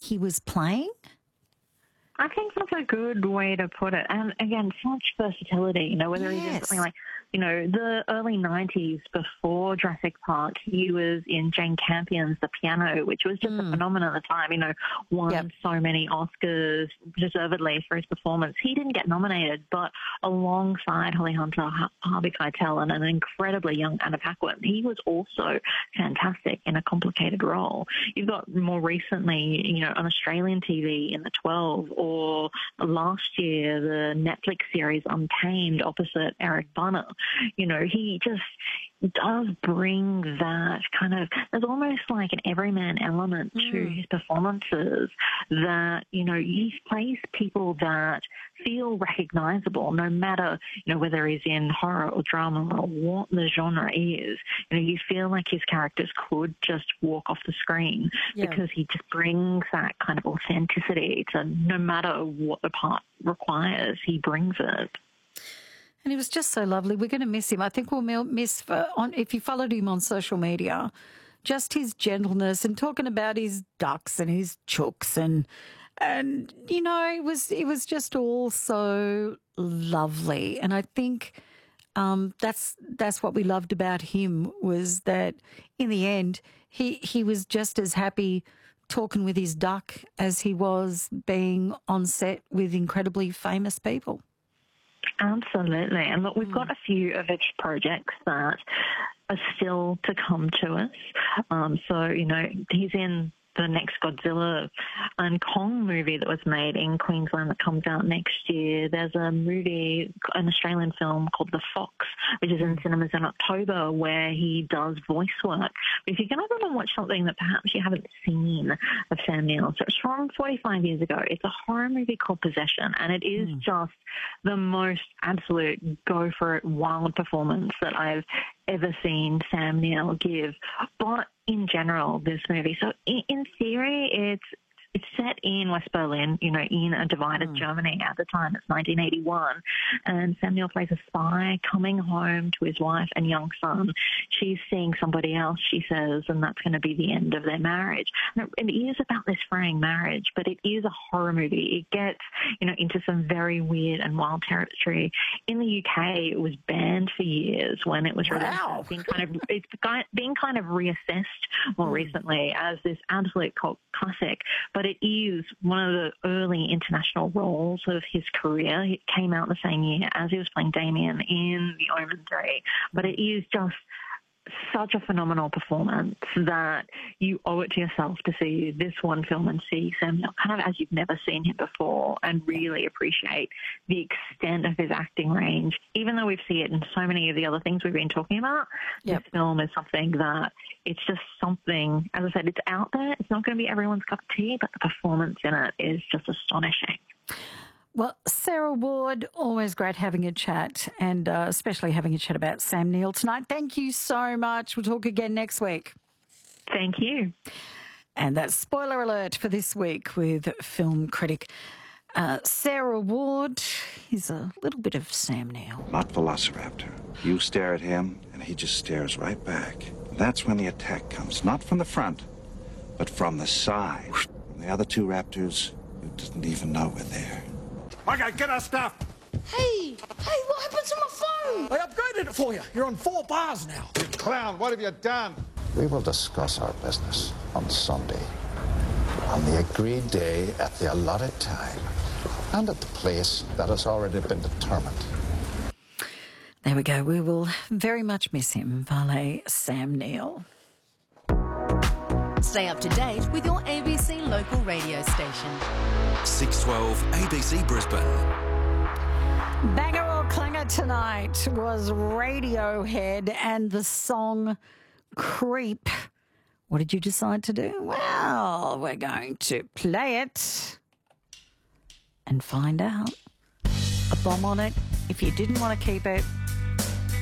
he was playing? I think that's a good way to put it. And again, such versatility, you know, whether he's in something like, you know, the early 90s before Jurassic Park, he was in Jane Campion's The Piano, which was just a phenomenon at the time, you know, won so many Oscars deservedly for his performance. He didn't get nominated, but alongside Holly Hunter, Harvey Keitel, and an incredibly young Anna Paquin, he was also fantastic in a complicated role. You've got more recently, you know, on Australian TV in The 12, or last year, the Netflix series Untamed opposite Eric Bana. You know, he just does bring that kind of, there's almost like an everyman element to his performances that, you know, he plays people that feel recognizable no matter, you know, whether he's in horror or drama or what the genre is. You know, you feel like his characters could just walk off the screen because he just brings that kind of authenticity to no matter what the part requires, he brings it. And he was just so lovely. We're going to miss him. I think we'll miss, if you followed him on social media, just his gentleness and talking about his ducks and his chooks and you know, it was just all so lovely. And I think that's what we loved about him, was that in the end he was just as happy talking with his duck as he was being on set with incredibly famous people. Absolutely. And look, we've got a few of his projects that are still to come to us. So, you know, he's in the next Godzilla and Kong movie that was made in Queensland that comes out next year. There's a movie, an Australian film called The Fox, which is in cinemas in October, where he does voice work. But if you're going to go and watch something that perhaps you haven't seen of Sam Neill, so it's from 45 years ago. It's a horror movie called Possession, and it is just the most absolute go-for-it wild performance that I've ever seen Sam Neill give. But in general, this movie, so in theory, it's set in West Berlin, you know, in a divided Germany at the time. It's 1981. And Sam Neill plays a spy coming home to his wife and young son. She's seeing somebody else, she says, and that's going to be the end of their marriage. And it is about this fraying marriage, but it is a horror movie. It gets, you know, into some very weird and wild territory. In the UK, it was banned for years when it was released. It's being kind of reassessed more recently as this absolute cult classic. But it is one of the early international roles of his career. It came out the same year as he was playing Damien in The Omen 3. But it is just such a phenomenal performance that you owe it to yourself to see this one film and see Sam Neill kind of as you've never seen him before and really appreciate the extent of his acting range. Even though we see it in so many of the other things we've been talking about, this film is something that it's just something, as I said, it's out there. It's not going to be everyone's cup of tea, but the performance in it is just astonishing. Well, Sarah Ward, always great having a chat, and especially having a chat about Sam Neill tonight. Thank you so much. We'll talk again next week. Thank you. And that's spoiler alert for this week with film critic Sarah Ward. Here's a little bit of Sam Neill. Not Velociraptor. You stare at him, and he just stares right back. That's when the attack comes, not from the front, but from the side. From the other two raptors, you didn't even know were there. Okay, get our stuff. Hey, what happened to my phone? I upgraded it for you. You're on 4 bars now. You clown, what have you done? We will discuss our business on Sunday, on the agreed day, at the allotted time, and at the place that has already been determined. There we go. We will very much miss him, Valet Sam Neill. Stay up to date with your ABC local radio station. 612 ABC Brisbane. Banger or clanger tonight was Radiohead and the song Creep. What did you decide to do? Well, we're going to play it and find out. A bomb on it if you didn't want to keep it.